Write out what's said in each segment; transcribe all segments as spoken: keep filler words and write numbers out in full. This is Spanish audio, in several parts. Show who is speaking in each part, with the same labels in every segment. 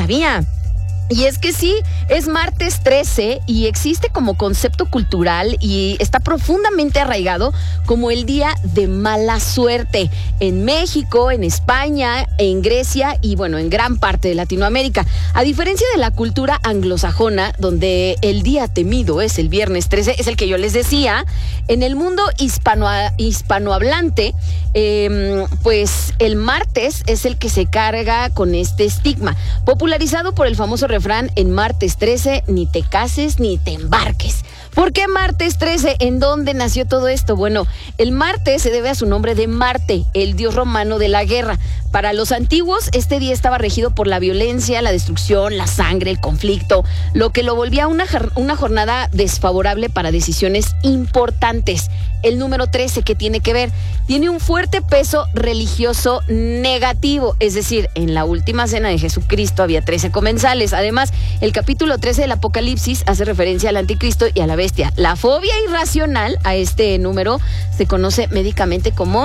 Speaker 1: sabía. Y es que sí, es martes trece y existe como concepto cultural y está profundamente arraigado como el día de mala suerte en México, en España, en Grecia y bueno, en gran parte de Latinoamérica. A diferencia de la cultura anglosajona, donde el día temido es el viernes trece, es el que yo les decía, en el mundo hispano, hispanohablante, eh, pues el martes es el que se carga con este estigma, popularizado por el famoso refrán en martes trece, ni te cases ni te embarques. ¿Por qué martes trece? ¿En dónde nació todo esto? Bueno, el martes se debe a su nombre de Marte, el dios romano de la guerra. Para los antiguos, este día estaba regido por la violencia, la destrucción, la sangre, el conflicto, lo que lo volvía una, una jornada desfavorable para decisiones importantes. El número trece, ¿qué tiene que ver? Tiene un fuerte peso religioso negativo, es decir, en la última cena de Jesucristo había trece comensales. Además, el capítulo trece del Apocalipsis hace referencia al anticristo y a la bestia. La fobia irracional a este número se conoce médicamente como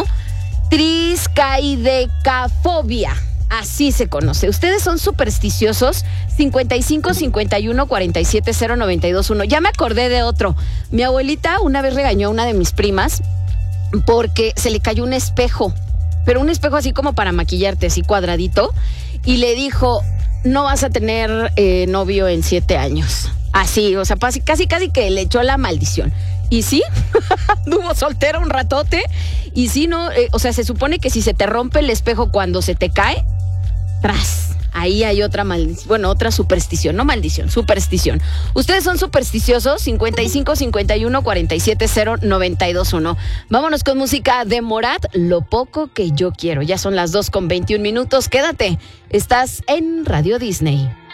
Speaker 1: triscaidecafobia. Así se conoce. ¿Ustedes son supersticiosos? cincuenta y cinco, cincuenta y uno, cuarenta y siete, cero, noventa y dos, uno. Ya me acordé de otro. Mi abuelita una vez regañó a una de mis primas porque se le cayó un espejo, pero un espejo así como para maquillarte, así cuadradito, y le dijo, no vas a tener eh, novio en siete años. Así, o sea, casi, casi, casi que le echó la maldición. Y sí, anduvo soltera un ratote. Y sí, no, eh, o sea, se supone que si se te rompe el espejo cuando se te cae, tras, ahí hay otra maldición, bueno, otra superstición, no maldición, superstición. ¿Ustedes son supersticiosos? cincuenta y cinco, cincuenta y uno, cuarenta y siete, cero, noventa y dos, uno. Vámonos con música de Morat, Lo poco que yo quiero. Ya son las dos con veintiún minutos, quédate, estás en Radio Disney.